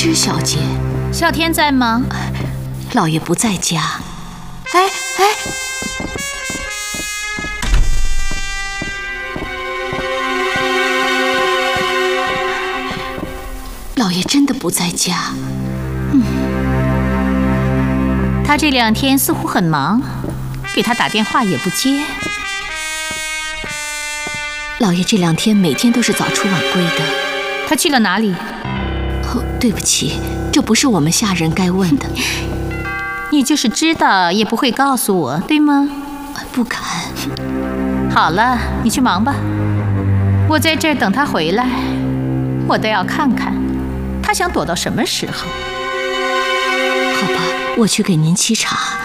知小姐， 啸天在吗？ 老爷不在家。 哎， 老爷真的不在家。 他这2天似乎很忙，给他打电话也不接。 老爷这2天每天都是早出晚归的。 他去了哪里？ 哦，对不起，这不是我们下人该问的。 你就是知道也不会告诉我，对吗？ 不敢。 好了，你去忙吧，我在这儿等他回来，我倒要看看他想躲到什么时候。 好吧，我去给您沏茶。